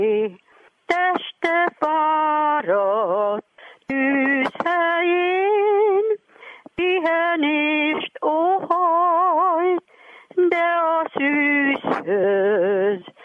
Teste fáradt tűzhelyén, pihenést óhajt, de a szűzhöz